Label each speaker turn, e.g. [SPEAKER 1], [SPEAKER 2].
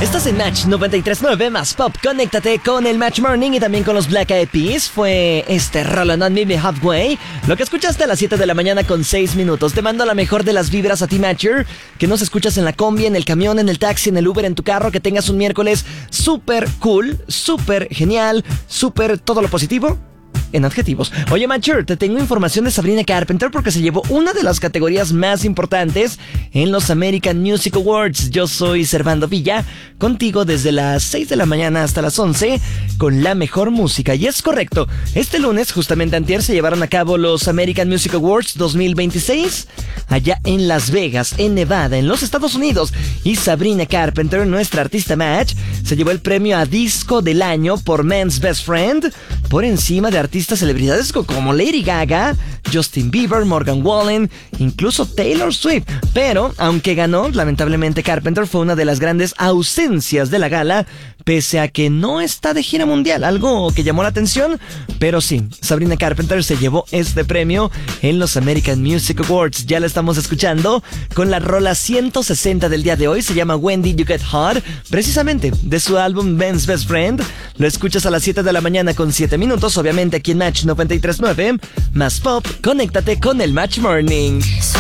[SPEAKER 1] Estás en Match 93.9 más Pop. Conéctate con el Match Morning y también con los Black Eyed Peas. Fue Roll On Me Halfway. Lo que escuchaste a las 7 de la mañana con 6 minutos. Te mando la mejor de las vibras a ti, Matcher. Que nos escuchas en la combi, en el camión, en el taxi, en el Uber, en tu carro. Que tengas un miércoles súper cool, súper genial, súper todo lo positivo en adjetivos. Oye, Matcher, te tengo información de Sabrina Carpenter porque se llevó una de las categorías más importantes en los American Music Awards. Yo soy Servando Villa, contigo desde las 6 de la mañana hasta las 11 con la mejor música. Y es correcto, este lunes, justamente antier, se llevaron a cabo los American Music Awards 2026 allá en Las Vegas, en Nevada, en los Estados Unidos. Y Sabrina Carpenter, nuestra artista Match, se llevó el premio a Disco del Año por Men's Best Friend, por encima de artistas celebridades como Lady Gaga, Justin Bieber, Morgan Wallen, incluso Taylor Swift. Pero, aunque ganó, lamentablemente Carpenter fue una de las grandes ausencias de la gala, pese a que no está de gira mundial, algo que llamó la atención. Pero sí, Sabrina Carpenter se llevó este premio en los American Music Awards. Ya la estamos escuchando con la rola 160 del día de hoy. Se llama When Did You Get Hot, precisamente de su álbum Men's Best Friend. Lo escuchas a las 7 de la mañana con 7 minutos, obviamente aquí en Match 93.9 más Pop. Conéctate con el Match Morning.